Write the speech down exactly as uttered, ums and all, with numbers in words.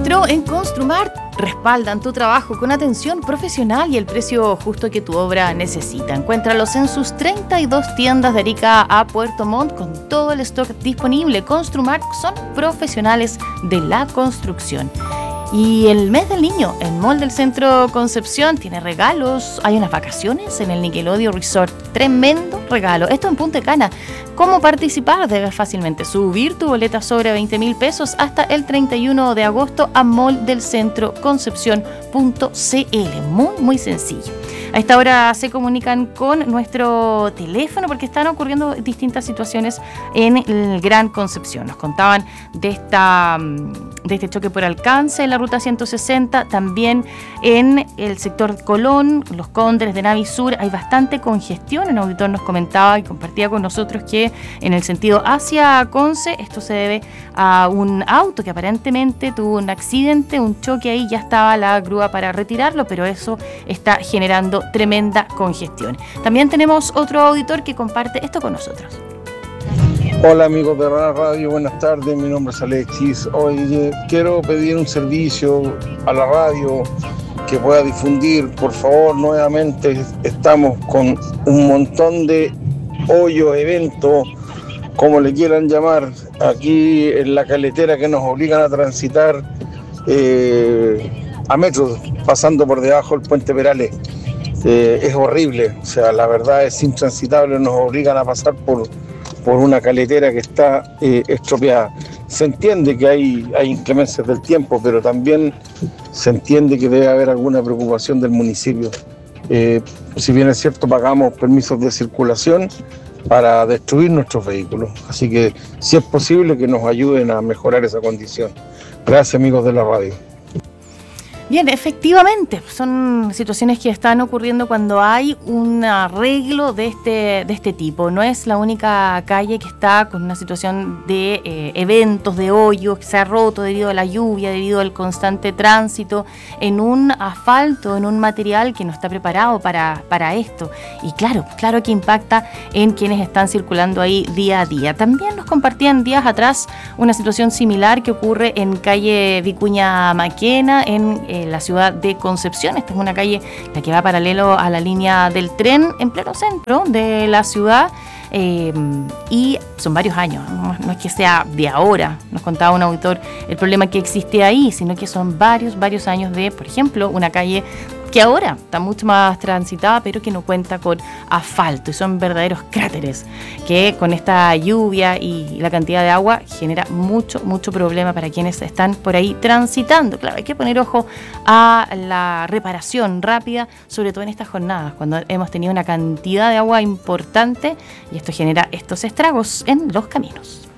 Pro en Construmart respaldan tu trabajo con atención profesional y el precio justo que tu obra necesita. Encuéntralos en sus treinta y dos tiendas de Arica a Puerto Montt con todo el stock disponible. Construmart son profesionales de la construcción. Y el mes del niño, el Mall del Centro Concepción tiene regalos. Hay unas vacaciones en el Nickelodeon Resort. Tremendo regalo. Esto en Punta Cana. ¿Cómo participar? Debes fácilmente subir tu boleta sobre veinte mil pesos hasta el treinta y uno de agosto a mall del centro concepción punto c l. Muy, muy sencillo. A esta hora se comunican con nuestro teléfono porque están ocurriendo distintas situaciones en el Gran Concepción. Nos contaban de esta de este choque por alcance en la ruta ciento sesenta, también en el sector Colón, Los Cóndores de Navisur, hay bastante congestión. Un auditor nos comentaba y compartía con nosotros que en el sentido hacia Conce, esto se debe a un auto que aparentemente tuvo un accidente, un choque ahí, ya estaba la grúa para retirarlo, pero eso está generando tremenda congestión. También tenemos otro auditor que comparte esto con nosotros. Hola amigos de la radio, buenas tardes, mi nombre es Alexis. Hoy quiero pedir un servicio a la radio que pueda difundir, por favor, nuevamente. Estamos con un montón de hoyos, eventos, como le quieran llamar, aquí en la caletera que nos obligan a transitar eh, a metros, pasando por debajo del puente Perales. Eh, es horrible, o sea, la verdad es intransitable, nos obligan a pasar por por una caletera que está eh, estropeada. Se entiende que hay, hay inclemencias del tiempo, pero también se entiende que debe haber alguna preocupación del municipio. Eh, si bien es cierto, pagamos permisos de circulación para destruir nuestros vehículos, así que si es posible que nos ayuden a mejorar esa condición. Gracias amigos de la radio. Bien, efectivamente, son situaciones que están ocurriendo cuando hay un arreglo de este, de este tipo. No es la única calle que está con una situación de eh, eventos, de hoyos, que se ha roto debido a la lluvia, debido al constante tránsito, en un asfalto, en un material que no está preparado para, para esto. Y claro, claro que impacta en quienes están circulando ahí día a día. También nos compartían días atrás una situación similar que ocurre en calle Vicuña Maquena, en eh, la ciudad de Concepción. Esta es una calle la que va paralelo a la línea del tren en pleno centro de la ciudad, eh, y son varios años, no, no es que sea de ahora, nos contaba un auditor el problema que existe ahí, sino que son varios, varios años de, por ejemplo, una calle que ahora está mucho más transitada, pero que no cuenta con asfalto, y son verdaderos cráteres que con esta lluvia y la cantidad de agua genera mucho, mucho problema para quienes están por ahí transitando. Claro, hay que poner ojo a la reparación rápida, sobre todo en estas jornadas, cuando hemos tenido una cantidad de agua importante y esto genera estos estragos en los caminos.